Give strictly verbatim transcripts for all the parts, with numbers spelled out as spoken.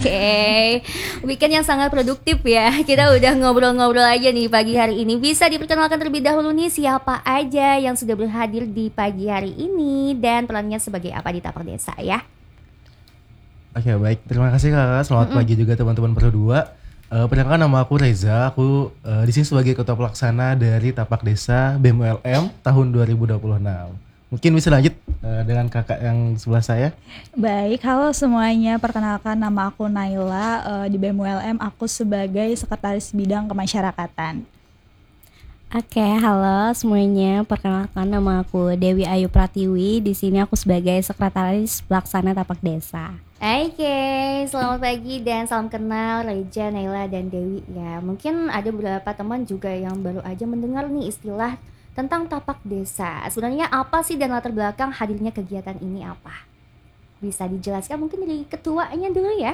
Oke, weekend yang sangat produktif ya. Kita udah ngobrol-ngobrol aja nih pagi hari ini. Bisa diperkenalkan terlebih dahulu nih siapa aja yang sudah berhadir di pagi hari ini dan perannya sebagai apa di Tapak Desa ya? Oke, baik. Terima kasih Kakak. Selamat Mm-mm. pagi juga teman-teman berdua. Uh, perkenalkan nama aku Reza. Aku uh, di sini sebagai ketua pelaksana dari Tapak Desa B E M U L M tahun dua ribu dua puluh enam. Mungkin bisa lanjut uh, dengan kakak yang sebelah saya. Baik, halo semuanya. Perkenalkan nama aku Naila, uh, di B E M U L M aku sebagai sekretaris bidang kemasyarakatan. Oke, halo semuanya. Perkenalkan nama aku Dewi Ayu Pratiwi. Di sini aku sebagai sekretaris pelaksana Tapak Desa. Oke, selamat pagi dan salam kenal Reja, Naila, dan Dewi ya. Mungkin ada beberapa teman juga yang baru aja mendengar nih istilah tentang Tapak Desa. Sebenarnya apa sih dan latar belakang hadirnya kegiatan ini apa? Bisa dijelaskan mungkin dari ketuanya dulu ya.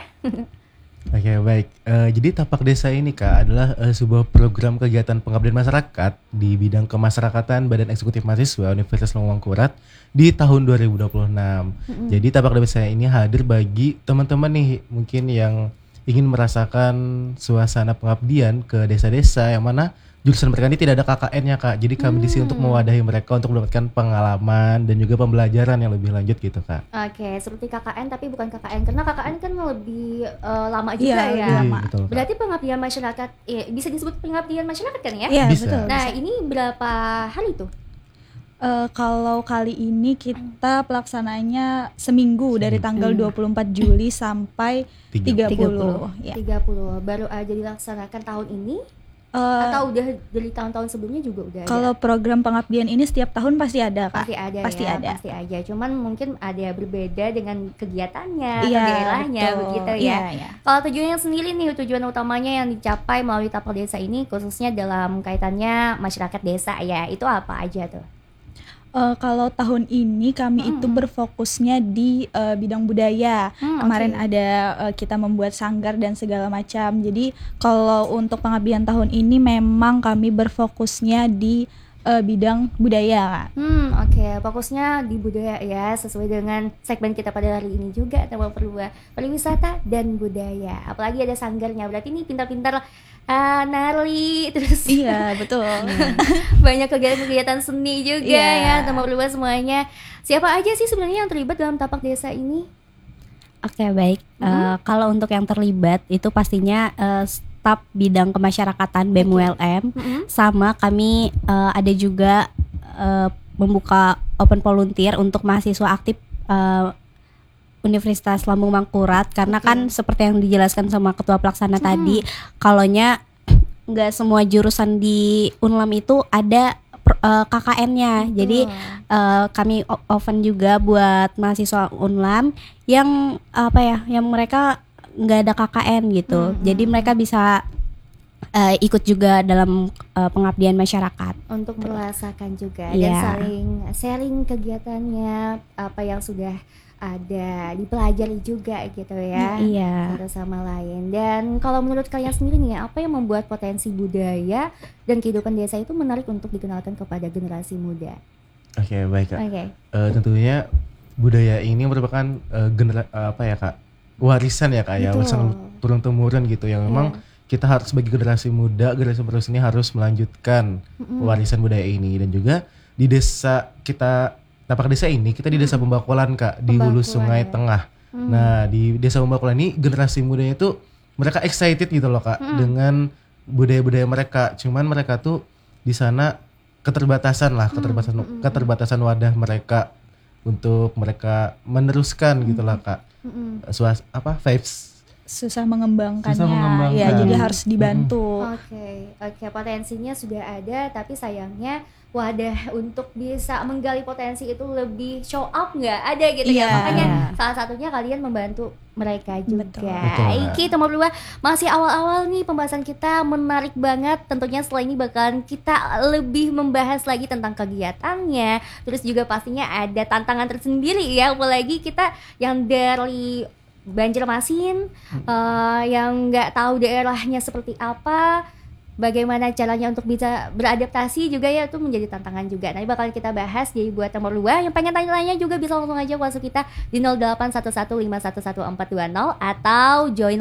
Oke, baik. Uh, jadi Tapak Desa ini Kak adalah uh, sebuah program kegiatan pengabdian masyarakat di bidang kemasyarakatan Badan Eksekutif Mahasiswa Universitas Longmangkurat di tahun dua ribu dua puluh enam. Mm-hmm. Jadi Tapak Desa ini hadir bagi teman-teman nih mungkin yang ingin merasakan suasana pengabdian ke desa-desa yang mana jurusan mereka ini tidak ada K K N-nya Kak. Jadi kami hmm. di sini untuk mewadahi mereka untuk mendapatkan pengalaman dan juga pembelajaran yang lebih lanjut gitu Kak. Oke, seperti K K N tapi bukan K K N karena K K N kan lebih uh, lama juga ya. ya. Iya, betul, berarti pengabdian masyarakat ya, bisa disebut pengabdian masyarakat kan ya? Iya, bisa. betul. Nah, bisa. ini berapa hari tuh? Uh, kalau kali ini kita pelaksananya seminggu dari tanggal dua puluh empat Juli sampai tiga puluh. Ya. tiga puluh. Baru aja dilaksanakan tahun ini? Uh, atau udah dari tahun-tahun sebelumnya juga udah ada? Kalau program pengabdian ini setiap tahun pasti ada Kak. Pasti ada pasti ya, ada. pasti aja. Cuman mungkin ada berbeda dengan kegiatannya iya, atau daerahnya betul. begitu ya. Iya, iya. Kalau tujuannya sendiri nih, tujuan utamanya yang dicapai melalui Tapak Desa ini khususnya dalam kaitannya masyarakat desa ya, itu apa aja tuh? Uh, kalau tahun ini kami hmm. itu berfokusnya di uh, bidang budaya. Hmm, Kemarin okay. ada uh, kita membuat sanggar dan segala macam. Jadi kalau untuk pengabdian tahun ini memang kami berfokusnya di uh, bidang budaya. Hmm, oke, okay. Fokusnya di budaya ya, sesuai dengan segmen kita pada hari ini juga, tema perluas pariwisata dan budaya. Apalagi ada sanggarnya, berarti ini pintar-pintar uh, nari terus. Iya, betul. Banyak kegiatan-kegiatan seni juga yeah. ya, tema perluas semuanya. Siapa aja sih sebenarnya yang terlibat dalam Tapak Desa ini? Oke, baik. Mm-hmm. Uh, kalau untuk yang terlibat itu pastinya uh, staf bidang kemasyarakatan B E M U L M, mm-hmm. sama kami uh, ada juga uh, membuka open volunteer untuk mahasiswa aktif uh, Universitas Lambung Mangkurat karena okay. kan seperti yang dijelaskan sama ketua pelaksana hmm. tadi, kalonya nggak semua jurusan di Unlam itu ada uh, K K N-nya. Hmm. Jadi uh, kami open juga buat mahasiswa Unlam yang apa ya, yang mereka nggak ada K K N gitu. Hmm. Jadi mereka bisa Uh, ikut juga dalam uh, pengabdian masyarakat untuk merasakan juga yeah. dan saling sharing kegiatannya apa yang sudah ada dipelajari juga gitu ya iya. satu sama lain. Dan kalau menurut kalian sendiri nih, apa yang membuat potensi budaya dan kehidupan desa itu menarik untuk dikenalkan kepada generasi muda? Oke, okay, baik Kak. Okay. Uh, tentunya budaya ini merupakan uh, genera- uh, apa ya Kak, warisan ya Kak. Betul. Ya, warisan turun temurun gitu yang memang yeah. kita harus sebagai generasi muda, generasi penerus ini harus melanjutkan mm-hmm. warisan budaya ini. Dan juga di desa kita, Tapak Desa ini, kita di desa Pembakulan Kak, di hulu Sungai ya. Tengah. Mm. Nah di desa Pembakulan ini generasi mudanya itu mereka excited gitu loh Kak mm. dengan budaya-budaya mereka. Cuman mereka tuh di sana keterbatasan lah, keterbatasan mm. keterbatasan wadah mereka untuk mereka meneruskan mm. gitu lah Kak. Mm. Suas apa vibes. Susah mengembangkannya, Susah mengembangkan. Ya jadi harus dibantu. Oke, okay. oke okay. Potensinya sudah ada, tapi sayangnya wadah untuk bisa menggali potensi itu lebih show up nggak ada gitu yeah. ya. Makanya salah satunya kalian membantu mereka juga. Iki teman berdua masih awal-awal nih pembahasan kita, menarik banget. Tentunya setelah ini bakalan kita lebih membahas lagi tentang kegiatannya. Terus juga pastinya ada tantangan tersendiri ya, apalagi kita yang dari Banjarmasin hmm. uh, yang nggak tahu daerahnya seperti apa, bagaimana caranya untuk bisa beradaptasi juga ya, itu menjadi tantangan juga. Nanti bakal kita bahas. Jadi buat nomor dua yang pengen tanya-tanya juga bisa langsung aja WhatsApp kita di nol delapan satu satu lima satu satu empat dua nol atau join